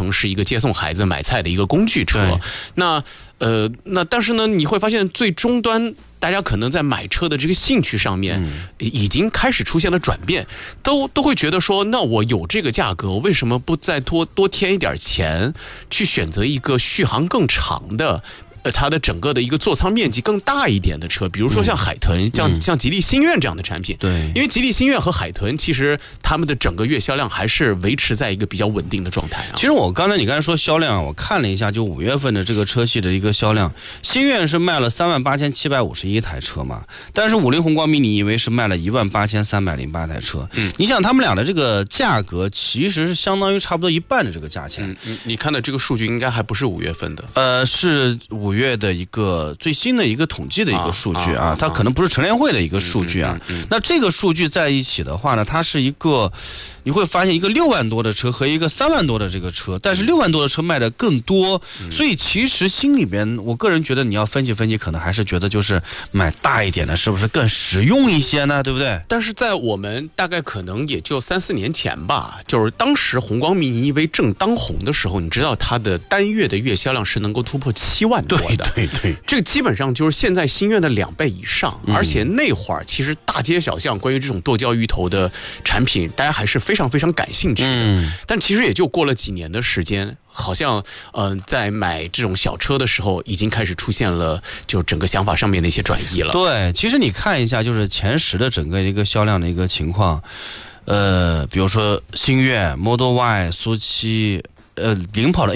成是一个接送孩子买菜的一个工具车。那但是呢，你会发现最终端大家可能在买车的这个兴趣上面已经开始出现了转变，都会觉得说，那我有这个价格，为什么不再多添一点钱，去选择一个续航更长的？它的整个的一个座舱面积更大一点的车，比如说像海豚，像吉利星愿这样的产品。 对， 因为吉利星愿和海豚其实他们的整个月销量还是维持在一个比较稳定的状态啊。 其实你刚才说销量，我看了一下，就5月份的这个车系的一个销量，星愿是卖了38751台车嘛，但是50宏光mini EV是卖了18308台车。你想他们俩的这个价格其实是相当于差不多一半的这个价钱。 你看的这个数据应该还不是5月份的， 是5月的一个最新的一个统计的一个数据啊，它可能不是乘联会的一个数据啊。那这个数据在一起的话呢，它是一个，你会发现一个6万多的车和一个3万多的这个车，但是6万多的车卖的更多，所以其实心里边，我个人觉得你要分析分析，可能还是觉得就是买大一点的，是不是更实用一些呢？对不对？ 但是在我们大概可能也就3-4年前吧，就是当时宏光mini EV正当红的时候，你知道它的单月的月销量是能够突破7万多的。 对， 这个基本上就是现在星愿的2倍以上，而且那会儿其实大街小巷关于这种剁椒鱼头的产品，大家还是非常非常感兴趣的。但其实也就过了几年的时间，好像在买这种小车的时候，已经开始出现了就整个想法上面的一些转移了。 对，其实你看一下，就是前10的整个一个销量的一个情况，比如说星愿、Model Y、苏7。领跑的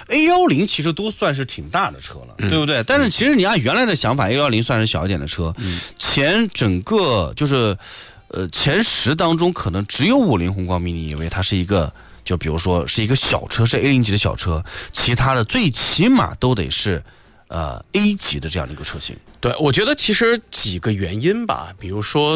A10其实都算是挺大的车了，对不对？但是其实你按原来的想法，A10算是小一点的车。整个就是前10当中，可能只有50宏光mini EV，它是一个，就比如说是一个小车，是 A0级的小车，其他的最起码都得是A 级的这样的一个车型。 对，我觉得其实几个原因吧，比如说